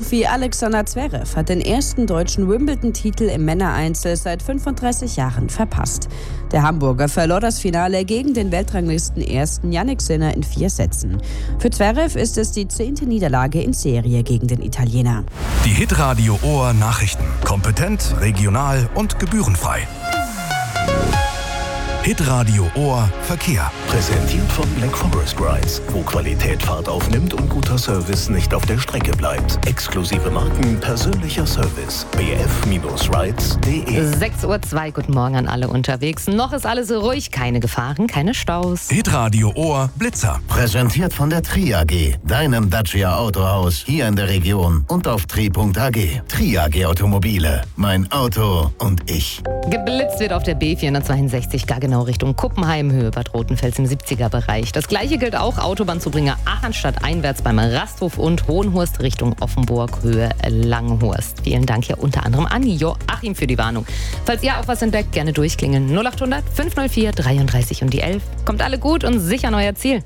Tennisprofi Alexander Zverev hat den ersten deutschen Wimbledon-Titel im Männereinzel seit 35 Jahren verpasst. Der Hamburger verlor das Finale gegen den Weltranglisten-Ersten Jannik Sinner in 4 Sätzen. Für Zverev ist es die 10. Niederlage in Serie gegen den Italiener. Die Hitradio Ohr Nachrichten. Kompetent, regional und gebührenfrei. Hitradio Ohr Verkehr. Präsentiert von Black Forest Rides, wo Qualität Fahrt aufnimmt und guter Service nicht auf der Strecke bleibt. Exklusive Marken, persönlicher Service. bf-rides.de 6:02 Uhr, guten Morgen an alle unterwegs. Noch ist alles ruhig, keine Gefahren, keine Staus. Hitradio Ohr Blitzer. Präsentiert von der Tri AG, deinem Dacia Autohaus hier in der Region und auf tri.ag. Tri AG Automobile, mein Auto und ich. Geblitzt wird auf der B462 gar genau Richtung Kuppenheim, Höhe Bad Rotenfels im 70er-Bereich. Das gleiche gilt auch Autobahnzubringer Ahernstadt einwärts beim Rasthof und Hohenhurst Richtung Offenburg, Höhe Langhurst. Vielen Dank hier unter anderem an Joachim für die Warnung. Falls ihr auch was entdeckt, gerne durchklingeln. 0800 504 33 und die 11. Kommt alle gut und sicher an euer Ziel.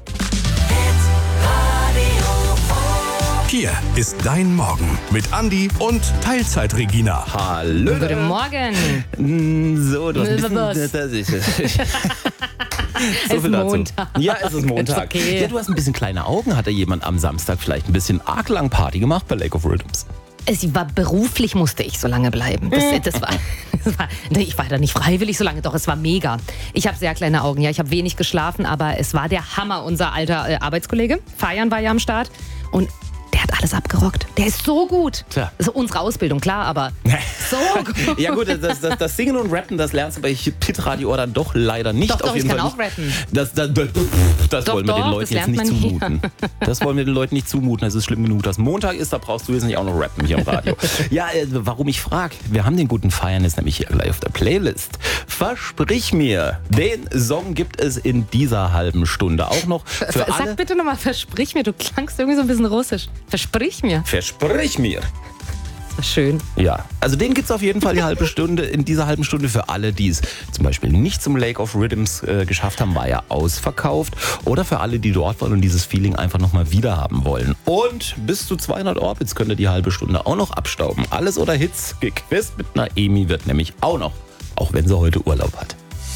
Hier ist dein Morgen mit Andi und Teilzeit-Regina. Hallo. Guten Morgen. So, du hast ein bisschen... Was? Das ist Es ist Montag. Ja, es ist Montag. Okay. Ja, du hast ein bisschen kleine Augen. Hat da jemand am Samstag vielleicht ein bisschen arg lang Party gemacht bei Lake of Rhythms? Beruflich musste ich so lange bleiben. Ich war da nicht freiwillig so lange, doch es war mega. Ich habe sehr kleine Augen, ja, ich habe wenig geschlafen, aber es war der Hammer. Unser alter Arbeitskollege, Fajan war ja am Start und der hat alles abgerockt. Der ist so gut. Tja. Das ist unsere Ausbildung, klar, aber so gut. Ja gut, das Singen und Rappen, das lernst du bei Hitradio dann doch leider nicht. Doch, auf jeden ich kann Fall auch rappen. Das wollen wir den Leuten jetzt nicht zumuten. Das wollen wir den Leuten nicht zumuten. Es ist schlimm genug, dass Montag ist, da brauchst du jetzt nicht auch noch rappen hier im Radio. Ja, warum ich frage, wir haben den guten Feiern jetzt nämlich hier gleich auf der Playlist. Versprich mir, den Song gibt es in dieser halben Stunde auch noch. Für alle. Sag bitte nochmal, versprich mir, du klangst irgendwie so ein bisschen russisch. Versprich mir. Versprich mir. Das war schön. Ja, also den gibt's auf jeden Fall die halbe Stunde. In dieser halben Stunde für alle, die es zum Beispiel nicht zum Lake of Rhythms geschafft haben, war ja ausverkauft. Oder für alle, die dort waren und dieses Feeling einfach nochmal wieder haben wollen. Und bis zu 200 Orbits könnt ihr die halbe Stunde auch noch abstauben. Alles oder Hits gequizt mit Naemi wird nämlich auch noch. Auch wenn sie heute Urlaub hat.